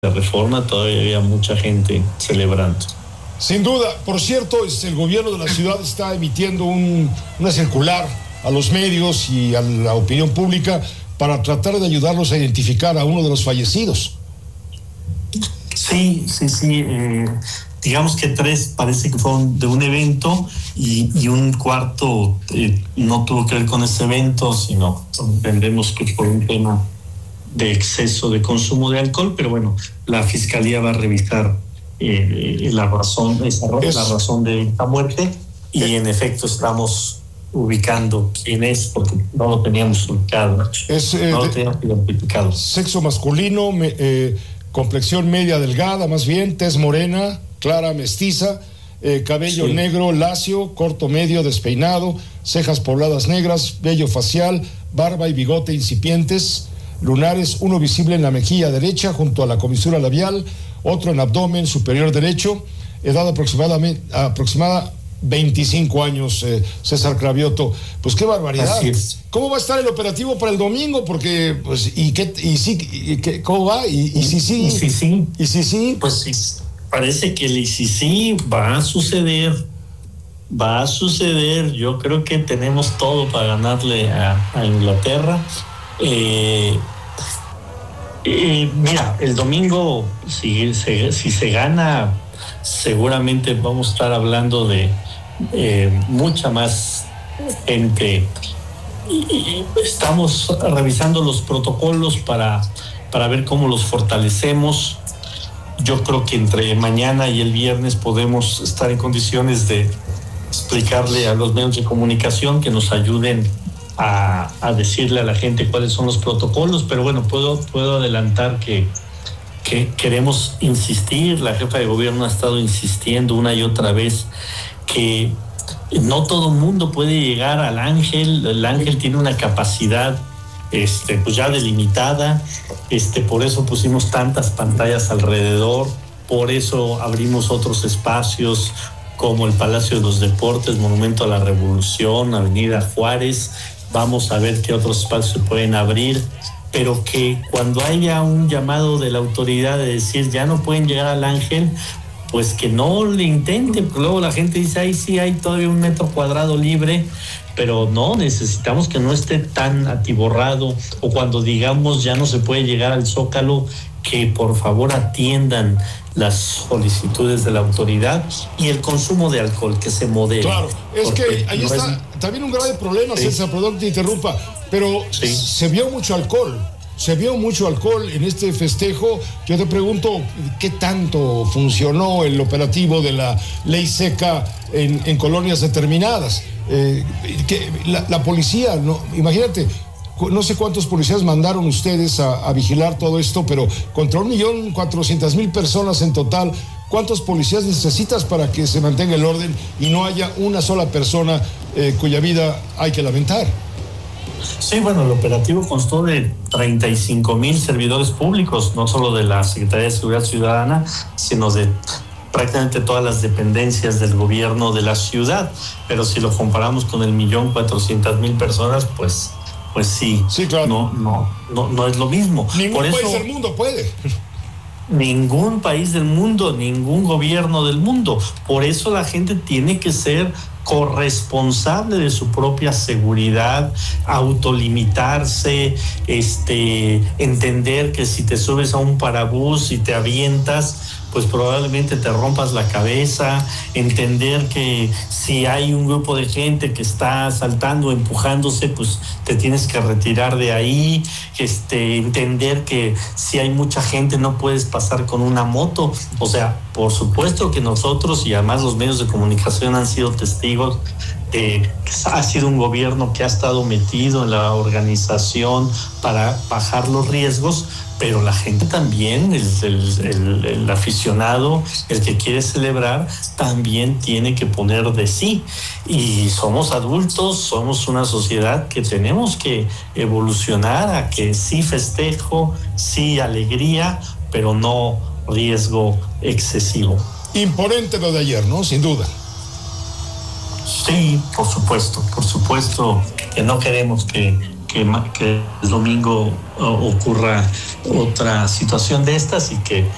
la reforma todavía había mucha gente celebrando. Sin duda. Por cierto, el gobierno de la ciudad está emitiendo una circular a los medios y a la opinión pública para tratar de ayudarlos a identificar a uno de los fallecidos. Sí. Digamos que 3 parece que fueron de un evento y un cuarto no tuvo que ver con ese evento, sino entendemos que fue un tema de exceso de consumo de alcohol, pero bueno, la fiscalía va a revisar la razón de esta muerte y en efecto estamos ubicando quién es, porque no lo teníamos ubicado, no lo teníamos identificado. Sexo masculino, complexión media delgada, más bien, tez morena, clara mestiza, cabello negro, lacio, corto medio, despeinado, cejas pobladas negras, vello facial, barba y bigote incipientes, lunares, uno visible en la mejilla derecha junto a la comisura labial, otro en abdomen superior derecho, edad aproximada 25 años, César Cravioto. Pues qué barbaridad. Así es. ¿Cómo va a estar el operativo para el domingo? Porque, pues, ¿cómo va? ¿Y si sí? Pues sí, parece que el ICC va a suceder. Yo creo que tenemos todo para ganarle a Inglaterra. Mira, el domingo, si se gana, seguramente vamos a estar hablando de mucha más gente. Y estamos revisando los protocolos para ver cómo los fortalecemos. Yo creo que entre mañana y el viernes podemos estar en condiciones de explicarle a los medios de comunicación que nos ayuden a decirle a la gente cuáles son los protocolos, pero bueno, puedo adelantar que queremos insistir. La jefa de gobierno ha estado insistiendo una y otra vez que no todo el mundo puede llegar al Ángel. El Ángel tiene una capacidad pues ya delimitada, por eso pusimos tantas pantallas alrededor, por eso abrimos otros espacios como el Palacio de los Deportes, Monumento a la Revolución, Avenida Juárez. Vamos a ver qué otros espacios se pueden abrir, pero que cuando haya un llamado de la autoridad de decir ya no pueden llegar al Ángel, pues que no le intenten, porque luego la gente dice, ahí sí hay todavía 1 metro cuadrado libre, pero no, necesitamos que no esté tan atiborrado, o cuando digamos ya no se puede llegar al Zócalo, que por favor atiendan las solicitudes de la autoridad y el consumo de alcohol, que se modere. Claro, es que ahí está también un grave problema, César, perdón que te interrumpa, pero se vio mucho alcohol en este festejo. Yo te pregunto, ¿qué tanto funcionó el operativo de la ley seca en colonias determinadas? La policía, imagínate, no sé cuántos policías mandaron ustedes a vigilar todo esto, pero contra 1.400.000 personas en total, ¿cuántos policías necesitas para que se mantenga el orden y no haya una sola persona cuya vida hay que lamentar? Sí, bueno, el operativo constó de 35,000 servidores públicos, no solo de la Secretaría de Seguridad Ciudadana, sino de prácticamente todas las dependencias del gobierno de la ciudad. Pero si lo comparamos con el 1.400.000 personas, pues sí, claro. No es lo mismo. Ningún país del mundo puede. Ningún país del mundo, ningún gobierno del mundo. Por eso la gente tiene que ser corresponsable de su propia seguridad, autolimitarse, entender que si te subes a un parabús y te avientas, pues probablemente te rompas la cabeza, entender que si hay un grupo de gente que está saltando, empujándose, pues te tienes que retirar de ahí, entender que si hay mucha gente no puedes pasar con una moto. O sea, por supuesto que nosotros y además los medios de comunicación han sido testigos que ha sido un gobierno que ha estado metido en la organización para bajar los riesgos, pero la gente también, el aficionado, el que quiere celebrar, también tiene que poner de sí. Y somos adultos, somos una sociedad que tenemos que evolucionar a que sí festejo, sí alegría, pero no riesgo excesivo. Imponente lo de ayer, ¿no? Sin duda. Sí, por supuesto que no queremos que el domingo ocurra otra situación de estas y que